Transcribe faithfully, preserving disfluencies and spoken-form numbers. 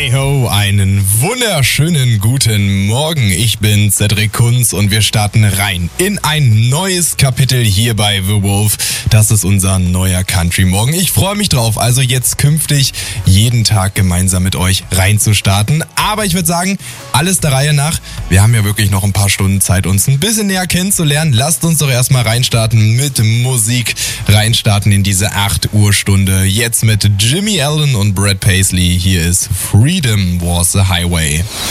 Hey ho, einen wunderschönen guten Morgen. Ich bin Cedric Kunz und wir starten rein in ein neues Kapitel hier bei The Wolf. Das ist unser neuer Country Morgen. Ich freue mich drauf, also jetzt künftig jeden Tag gemeinsam mit euch reinzustarten. Aber ich würde sagen, alles der Reihe nach. Wir haben ja wirklich noch ein paar Stunden Zeit, uns ein bisschen näher kennenzulernen. Lasst uns doch erstmal reinstarten mit Musik. Reinstarten in diese acht Uhr Stunde. Jetzt mit Jimmy Allen und Brad Paisley. Hier ist Freedom Was the Highway.